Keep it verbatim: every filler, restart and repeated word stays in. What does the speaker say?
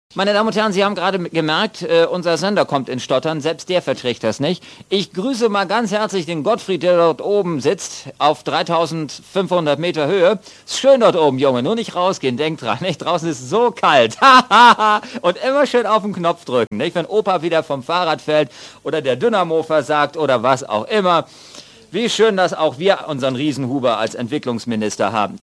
Meine Damen und Herren, Sie haben gerade gemerkt, äh, unser Sender kommt in Stottern, selbst der verträgt das nicht. Ich grüße mal ganz herzlich den Gottfried, der dort oben sitzt, auf dreitausendfünfhundert Meter Höhe. Ist schön dort oben, Junge, nur nicht rausgehen, denkt dran, nicht? Draußen ist so kalt. Und immer schön auf den Knopf drücken, nicht? Wenn Opa wieder vom Fahrrad fällt oder der Dynamo versagt oder was auch immer. Wie schön, dass auch wir unseren Riesenhuber als Entwicklungsminister haben.